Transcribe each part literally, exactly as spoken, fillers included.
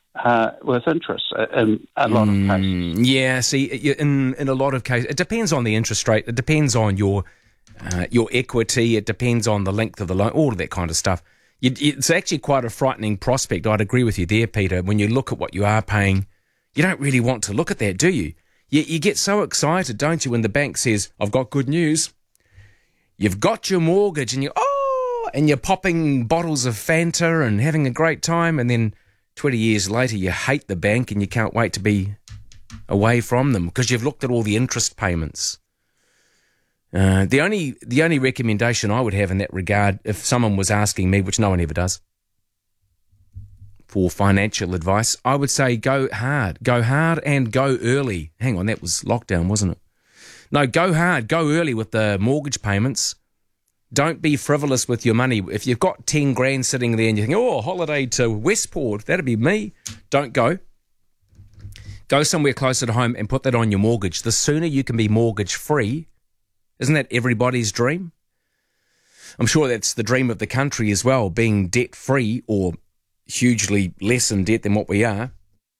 uh, with interest in a lot of cases. Yeah, see, in in a lot of cases, it depends on the interest rate. It depends on your uh, your equity. It depends on the length of the loan, all of that kind of stuff. You, it's actually quite a frightening prospect. I'd agree with you there, Peter. When you look at what you are paying, you don't really want to look at that, do you? You, you get so excited, don't you, when the bank says, I've got good news. You've got your mortgage, and you oh, and you're popping bottles of Fanta and having a great time, and then twenty years later you hate the bank and you can't wait to be away from them because you've looked at all the interest payments. Uh, the only the only recommendation I would have in that regard, if someone was asking me, which no one ever does, for financial advice, I would say go hard. Go hard and go early. Hang on, that was lockdown, wasn't it? No, go hard, go early with the mortgage payments. Don't be frivolous with your money. If you've got ten grand sitting there and you think, oh, holiday to Westport, that'd be me. Don't go. Go somewhere closer to home and put that on your mortgage. The sooner you can be mortgage free, isn't that everybody's dream? I'm sure that's the dream of the country as well, being debt free or hugely less in debt than what we are,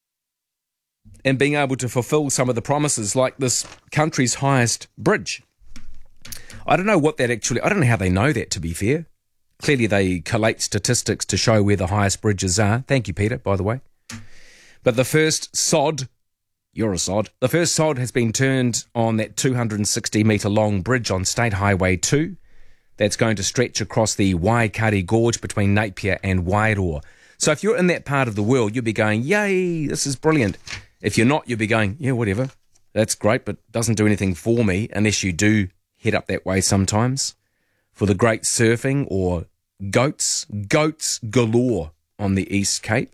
and being able to fulfill some of the promises like this country's highest bridge. I don't know what that actually, I don't know how they know that, to be fair. Clearly they collate statistics to show where the highest bridges are. Thank you, Peter, by the way. But the first sod, you're a sod, the first sod has been turned on that two hundred sixty metre long bridge on State Highway two. That's going to stretch across the Waikari Gorge between Napier and Wairoa. So if you're in that part of the world, you'll be going, yay, this is brilliant. If you're not, you'll be going, yeah, whatever. That's great, but doesn't do anything for me unless you do head up that way sometimes for the great surfing or goats, goats galore on the East Cape.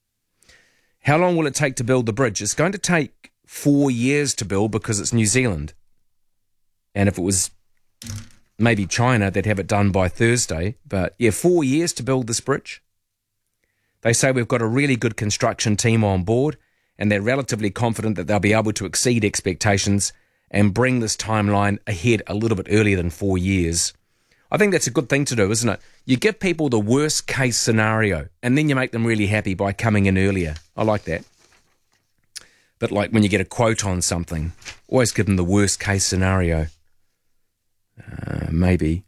How long will it take to build the bridge? It's going to take four years to build because it's New Zealand. And if it was maybe China, they'd have it done by Thursday. But yeah, four years to build this bridge. They say we've got a really good construction team on board, and they're relatively confident that they'll be able to exceed expectations and bring this timeline ahead a little bit earlier than four years. I think that's a good thing to do, isn't it? You give people the worst case scenario, and then you make them really happy by coming in earlier. I like that. But like when you get a quote on something, always give them the worst case scenario. Uh, maybe.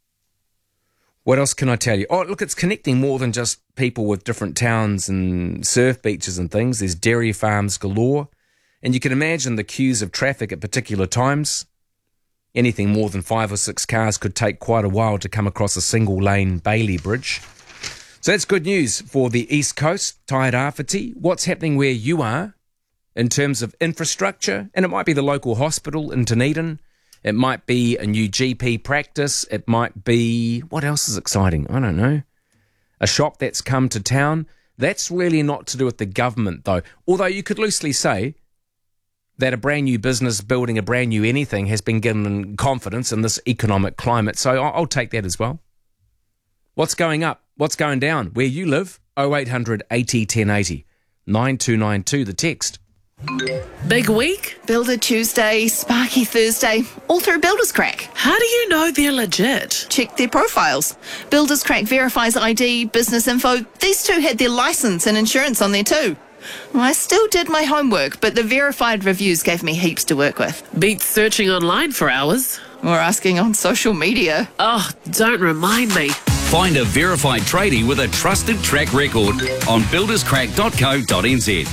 What else can I tell you? Oh, look, it's connecting more than just people with different towns and surf beaches and things. There's dairy farms galore. And you can imagine the queues of traffic at particular times. Anything more than five or six cars could take quite a while to come across a single-lane Bailey Bridge. So that's good news for the East Coast, Tairawhiti. What's happening where you are in terms of infrastructure? And it might be the local hospital in Dunedin. It might be a new G P practice. It might be, what else is exciting? I don't know. A shop that's come to town. That's really not to do with the government, though. Although you could loosely say that a brand new business building a brand new anything has been given confidence in this economic climate. So I'll, I'll take that as well. What's going up? What's going down? Where you live? oh eight hundred eighty ten eighty. nine two nine two, the text. Big week? Builder Tuesday, Sparky Thursday, all through Builders Crack. How do you know they're legit? Check their profiles. Builders Crack verifies I D, business info. These two had their licence and insurance on there too. I still did my homework, but the verified reviews gave me heaps to work with. Beats searching online for hours. Or asking on social media. Oh, don't remind me. Find a verified tradie with a trusted track record on builders crack dot co dot n z.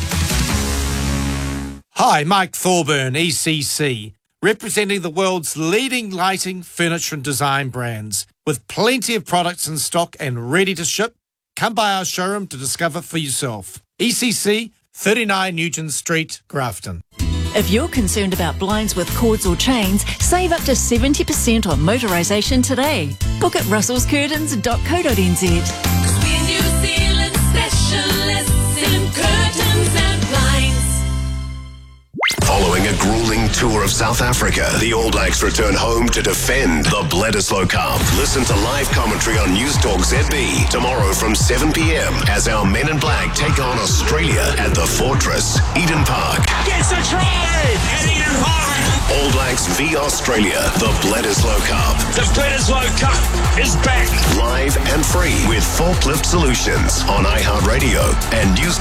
Hi, Mike Thorburn, E C C, representing the world's leading lighting, furniture and design brands. With plenty of products in stock and ready to ship, come by our showroom to discover for yourself. E C C, thirty-nine Nugent Street, Grafton. If you're concerned about blinds with cords or chains, save up to seventy percent on motorisation today. Book at russells curtains dot co dot n z. We're New Zealand specialists in curtains and blinds. Following a grueling tour of South Africa, the All Blacks return home to defend the Bledisloe Cup. Listen to live commentary on News Talk Z B tomorrow from seven p m as our Men in Black take on Australia at the Fortress, Eden Park. Gets a try at Eden Park. All Blacks v Australia, the Bledisloe Cup. The Bledisloe Cup is back. Live and free with Forklift Solutions on iHeartRadio and News